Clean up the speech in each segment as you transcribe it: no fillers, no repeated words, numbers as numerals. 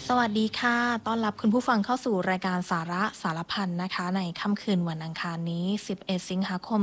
สวัสดีค่ะต้อนรับคุณผู้ฟังเข้าสู่รายการสาระสารพันนะคะในค่ำคืนวันอังคารนี้11สิงหาคม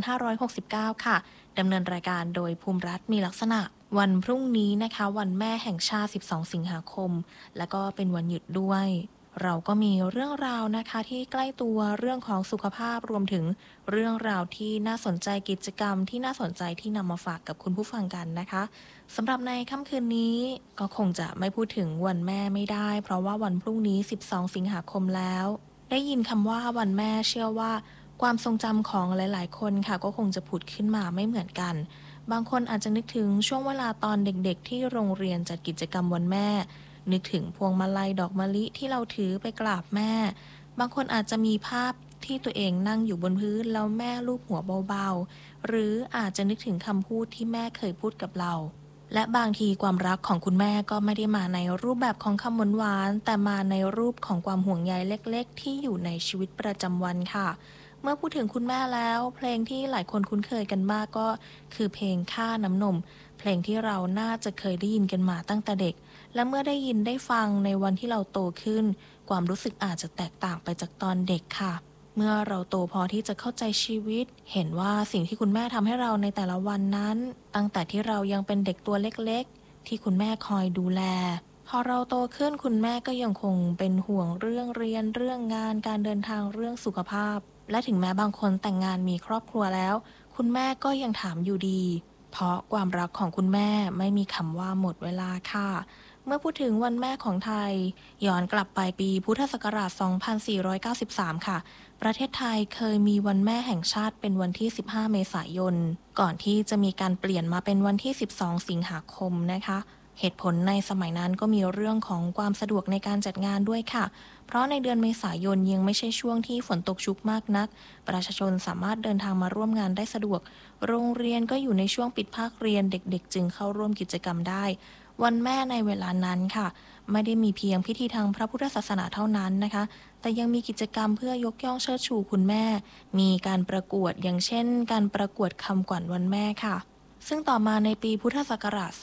2569ค่ะดำเนินรายการโดยภูมิรัตน์มีลักษณะวันพรุ่งนี้นะคะวันแม่แห่งชาติ12สิงหาคมและก็เป็นวันหยุดด้วยเราก็มีเรื่องราวนะคะที่ใกล้ตัวเรื่องของสุขภาพรวมถึงเรื่องราวที่น่าสนใจกิจกรรมที่น่าสนใจที่นำมาฝากกับคุณผู้ฟังกันนะคะสำหรับในค่ำคืนนี้ก็คงจะไม่พูดถึงวันแม่ไม่ได้เพราะว่าวันพรุ่งนี้12สิงหาคมแล้วได้ยินคำว่าวันแม่เชื่อว่าความทรงจำของหลายๆคนค่ะก็คงจะผุดขึ้นมาไม่เหมือนกันบางคนอาจจะนึกถึงช่วงเวลาตอนเด็กๆที่โรงเรียนจัดกิจกรรมวันแม่นึกถึงพวงมาลัยดอกมะลิที่เราถือไปกราบแม่บางคนอาจจะมีภาพที่ตัวเองนั่งอยู่บนพื้นแล้วแม่ลูบหัวเบาๆหรืออาจจะนึกถึงคำพูดที่แม่เคยพูดกับเราและบางทีความรักของคุณแม่ก็ไม่ได้มาในรูปแบบของคำหวานๆแต่มาในรูปของความห่วงใยเล็กๆที่อยู่ในชีวิตประจำวันค่ะเมื่อพูดถึงคุณแม่แล้วเพลงที่หลายคนคุ้นเคยกันมากก็คือเพลงค่าน้ำนมเพลงที่เราน่าจะเคยได้ยินกันมาตั้งแต่เด็กและเมื่อได้ยินได้ฟังในวันที่เราโตขึ้นความรู้สึกอาจจะแตกต่างไปจากตอนเด็กค่ะเมื่อเราโตพอที่จะเข้าใจชีวิตเห็นว่าสิ่งที่คุณแม่ทำให้เราในแต่ละวันนั้นตั้งแต่ที่เรายังเป็นเด็กตัวเล็กๆที่คุณแม่คอยดูแลพอเราโตขึ้นคุณแม่ก็ยังคงเป็นห่วงเรื่องเรียนเรื่องงานการเดินทางเรื่องสุขภาพและถึงแม้บางคนแต่งงานมีครอบครัวแล้วคุณแม่ก็ยังถามอยู่ดีเพราะความรักของคุณแม่ไม่มีคำว่าหมดเวลาค่ะเมื่อพูดถึงวันแม่ของไทยย้อนกลับไปปีพุทธศักราช2493ค่ะประเทศไทยเคยมีวันแม่แห่งชาติเป็นวันที่15เมษายนก่อนที่จะมีการเปลี่ยนมาเป็นวันที่12สิงหาคมนะคะเหตุผลในสมัยนั้นก็มีเรื่องของความสะดวกในการจัดงานด้วยค่ะเพราะในเดือนเมษายนยังไม่ใช่ช่วงที่ฝนตกชุกมากนักประชาชนสามารถเดินทางมาร่วมงานได้สะดวกโรงเรียนก็อยู่ในช่วงปิดภาคเรียนเด็กๆจึงเข้าร่วมกิจกรรมได้วันแม่ในเวลานั้นค่ะไม่ได้มีเพียงพิธีทางพระพุทธศาสนาเท่านั้นนะคะแต่ยังมีกิจกรรมเพื่อยกย่องเชิดชูคุณแม่มีการประกวดอย่างเช่นการประกวดคำขวัญวันแม่ค่ะซึ่งต่อมาในปีพุทธศักราช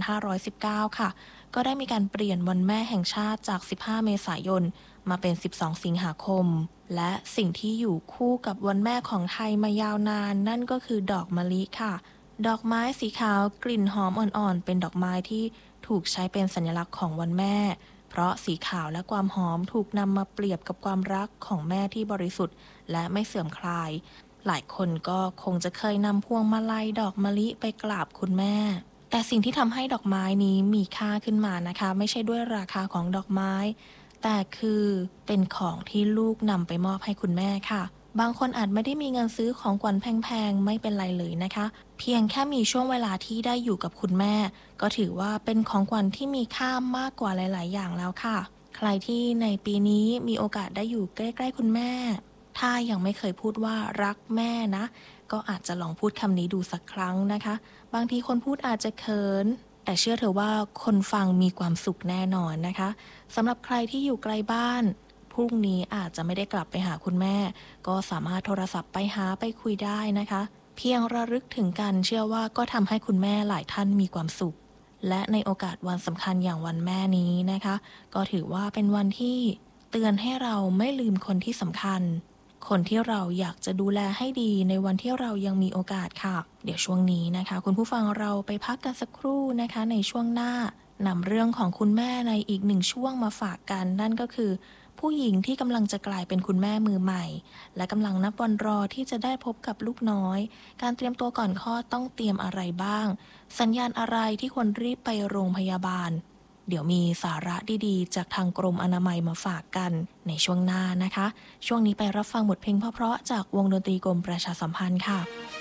2519ค่ะก็ได้มีการเปลี่ยนวันแม่แห่งชาติจาก15เมษายนมาเป็น12สิงหาคมและสิ่งที่อยู่คู่กับวันแม่ของไทยมายาวนานนั่นก็คือดอกมะลิค่ะดอกไม้สีขาวกลิ่นหอมอ่อนๆเป็นดอกไม้ที่ถูกใช้เป็นสัญลักษณ์ของวันแม่เพราะสีขาวและความหอมถูกนำมาเปรียบกับความรักของแม่ที่บริสุทธิ์และไม่เสื่อมคลายหลายคนก็คงจะเคยนำพวงมาลัยดอกมะลิไปกราบคุณแม่แต่สิ่งที่ทำให้ดอกไม้นี้มีค่าขึ้นมานะคะไม่ใช่ด้วยราคาของดอกไม้แต่คือเป็นของที่ลูกนำไปมอบให้คุณแม่ค่ะบางคนอาจไม่ได้มีเงินซื้อของขวัญแพงๆไม่เป็นไรเลยนะคะเพียงแค่มีช่วงเวลาที่ได้อยู่กับคุณแม่ก็ถือว่าเป็นของขวัญที่มีค่ามากกว่าหลายๆอย่างแล้วค่ะใครที่ในปีนี้มีโอกาสได้อยู่ใกล้ๆคุณแม่ถ้ายังไม่เคยพูดว่ารักแม่นะก็อาจจะลองพูดคำนี้ดูสักครั้งนะคะบางทีคนพูดอาจจะเขินแต่เชื่อเถอะว่าคนฟังมีความสุขแน่นอนนะคะสำหรับใครที่อยู่ไกลบ้านพรุ่งนี้อาจจะไม่ได้กลับไปหาคุณแม่ก็สามารถโทรศัพท์ไปหาไปคุยได้นะคะเพียงระลึกถึงกันเชื่อว่าก็ทำให้คุณแม่หลายท่านมีความสุขและในโอกาสวันสำคัญอย่างวันแม่นี้นะคะก็ถือว่าเป็นวันที่เตือนให้เราไม่ลืมคนที่สำคัญคนที่เราอยากจะดูแลให้ดีในวันที่เรายังมีโอกาสค่ะเดี๋ยวช่วงนี้นะคะคุณผู้ฟังเราไปพักกันสักครู่นะคะในช่วงหน้านำเรื่องของคุณแม่ในอีกหนึ่งช่วงมาฝากกันนั่นก็คือผู้หญิงที่กำลังจะกลายเป็นคุณแม่มือใหม่และกำลังนับวันรอที่จะได้พบกับลูกน้อยการเตรียมตัวก่อนคลอดต้องเตรียมอะไรบ้างสัญญาณอะไรที่ควรรีบไปโรงพยาบาลเดี๋ยวมีสาระดีๆจากทางกรมอนามัยมาฝากกันในช่วงหน้านะคะช่วงนี้ไปรับฟังบทเพลงเพราะๆจากวงดนตรีกรมประชาสัมพันธ์ค่ะ